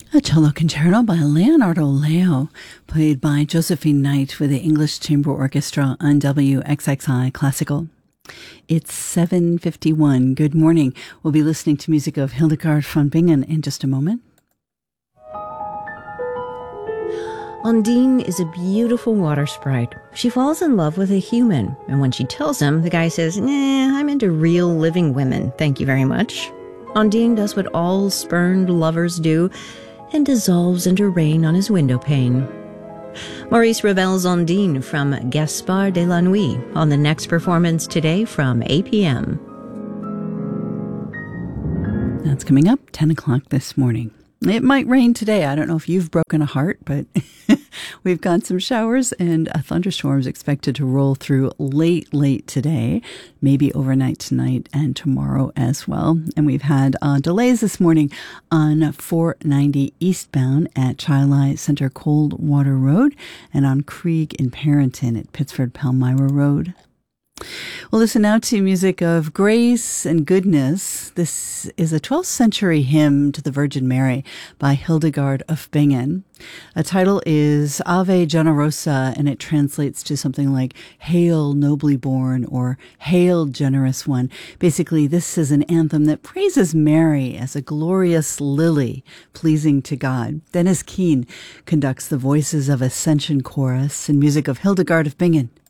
A cello concerto by Leonardo Leo, played by Josephine Knight with the English Chamber Orchestra on WXXI Classical. It's 7:51. Good morning. We'll be listening to music of Hildegard von Bingen in just a moment. Undine is a beautiful water sprite. She falls in love with a human, and when she tells him, the guy says, I'm into real living women, thank you very much. Undine does what all spurned lovers do, and dissolves into rain on his window pane. Maurice Ravel's Undine from Gaspard de la Nuit on the next performance today from 8 p.m. That's coming up 10 o'clock this morning. It might rain today. I don't know if you've broken a heart, but we've got some showers and thunderstorms expected to roll through late today, maybe overnight tonight and tomorrow as well. And we've had delays this morning on 490 eastbound at Chi-Li Center Coldwater Road and on Krieg in Parrington at Pittsford Palmyra Road. We'll listen now to music of grace and goodness. This is a 12th century hymn to the Virgin Mary by Hildegard of Bingen. The title is Ave Generosa, and it translates to something like Hail, nobly born, or Hail, generous one. Basically, this is an anthem that praises Mary as a glorious lily, pleasing to God. Dennis Keane conducts the Voices of Ascension Chorus and music of Hildegard of Bingen.